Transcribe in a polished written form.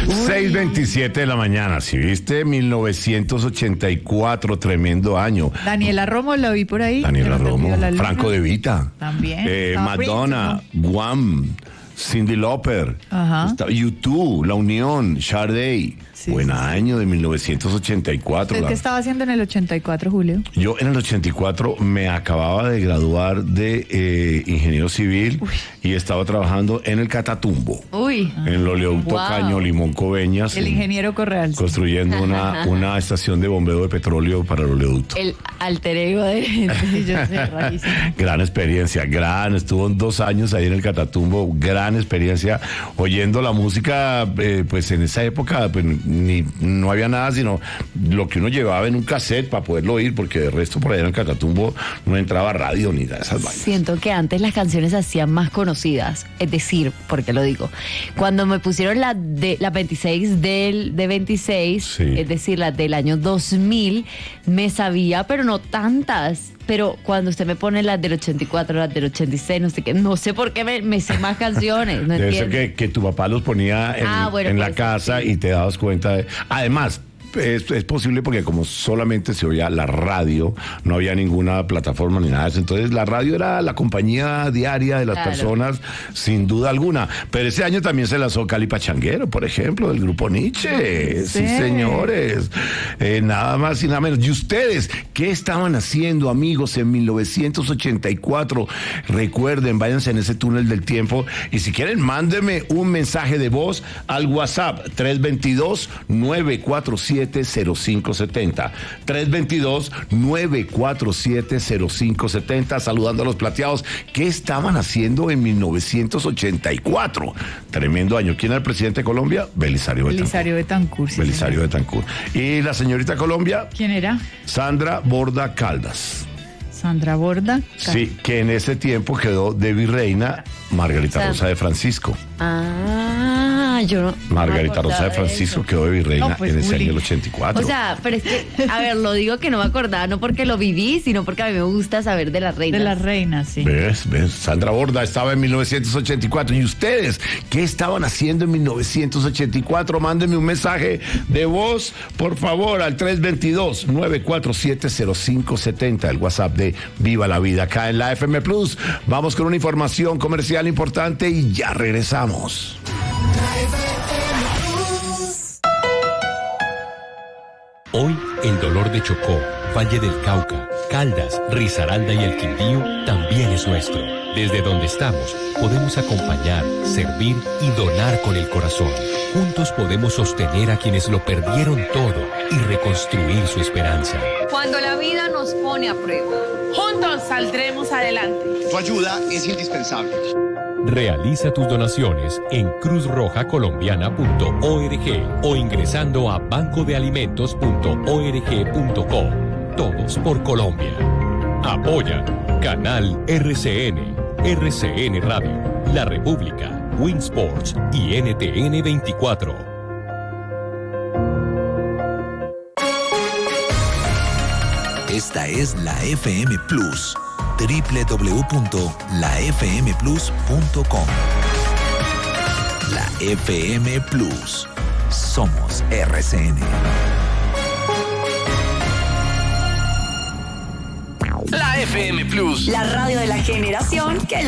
6:27 de la mañana, ¿sí viste? 1984, tremendo año. Daniela Romo, la vi por ahí. Daniela Romo, Franco De Vita. También. Madonna, Guam, Cyndi Lauper, U2, La Unión, Sade. Sí, Buen año de 1984. ¿Qué estaba haciendo en el 84, Julio? Yo en el 84 me acababa de graduar de ingeniero civil y estaba trabajando en el Catatumbo. En el oleoducto Caño Limón Coveñas. El ingeniero Correal. Construyendo una estación de bombeo de petróleo para el oleoducto. El alter ego de yo sé, rarísimo. Gran experiencia, estuvo 2 años ahí en el Catatumbo, gran experiencia, oyendo la música, pues en esa época, pues no había nada sino lo que uno llevaba en un cassette para poderlo oír, porque de resto por allá en el Catatumbo no entraba radio ni nada de esas vainas. Siento que antes las canciones se hacían más conocidas, es decir, porque lo digo, cuando me pusieron la 26 de 26, sí, es decir, la del año 2000, me sabía, pero no tantas. Pero cuando usted me pone las del 84, las del 86, no sé qué, no sé por qué me sé más canciones, no Debe entiendo. ser que tu papá los ponía en la casa, sí, y te dabas cuenta de... Además, es posible porque como solamente se oía la radio, no había ninguna plataforma ni nada de eso, entonces la radio era la compañía diaria de las personas, sin duda alguna. Pero ese año también se lanzó Cali Pachanguero, por ejemplo, del grupo Nietzsche. Sí, señores. Nada más y nada menos. ¿Y ustedes qué estaban haciendo, amigos, en 1984? Recuerden, váyanse en ese túnel del tiempo y si quieren, mándenme un mensaje de voz al WhatsApp 322-947-0570. 322-947-0570. Saludando a los plateados. ¿Qué estaban haciendo en 1984? Tremendo año. ¿Quién era el presidente de Colombia? Belisario Betancur. Sí, Belisario Betancur. ¿Y la señorita Colombia? ¿Quién era? Sandra Borda Caldas. Sandra Borda. Sí, que en ese tiempo quedó de virreina Margarita Rosa de Francisco. Yo no. Margarita Rosa de Francisco quedó de virreina en ese año del 84. O sea, pero es que, a ver, lo digo que no me acordaba, no porque lo viví, sino porque a mí me gusta saber de las reinas. De las reinas, sí. ¿Ves? Sandra Borda estaba en 1984. ¿Y ustedes qué estaban haciendo en 1984? Mándenme un mensaje de voz, por favor, al 322-947-0570, el WhatsApp de Viva la Vida, acá en la FM Plus. Vamos con una información comercial importante y ya regresamos. Hoy, el dolor de Chocó, Valle del Cauca, Caldas, Risaralda y el Quindío también es nuestro. Desde donde estamos, podemos acompañar, servir y donar con el corazón. Juntos podemos sostener a quienes lo perdieron todo y reconstruir su esperanza. Cuando la vida nos pone a prueba, juntos saldremos adelante. Tu ayuda es indispensable. Realiza tus donaciones en cruzrojacolombiana.org o ingresando a bancodealimentos.org.co. Todos por Colombia. Apoya Canal RCN, RCN Radio, La República, Winsports y NTN 24. Esta es la FM Plus. www.lafmplus.com. La FM Plus. Somos RCN. La FM Plus. La radio de la generación que